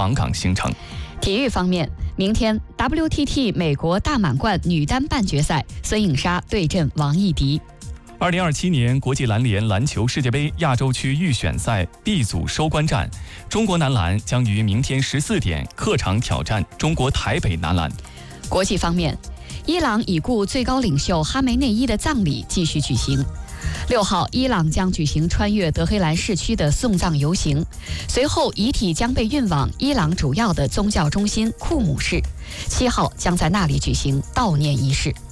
访港行程。 体育方面，明天 WTT 美国大满贯女单半决赛，孙颖莎对阵王艺迪。 2027年国际篮联篮球世界杯亚洲区预选赛 B 组收官战，中国男篮将于明天14点客场挑战中国台北男篮。 国际方面，伊朗已故最高领袖哈梅内伊的葬礼继续举行。6号，伊朗将举行穿越德黑兰市区的送葬游行，随后遗体将被运往伊朗主要的宗教中心库姆市，7号将在那里举行悼念仪式。